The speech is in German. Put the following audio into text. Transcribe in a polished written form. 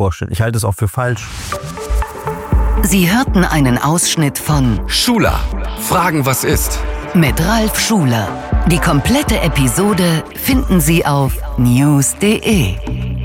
vorstellen. Ich halte es auch für falsch. Sie hörten einen Ausschnitt von Schuler, Fragen, was ist? Mit Ralf Schuler. Die komplette Episode finden Sie auf news.de.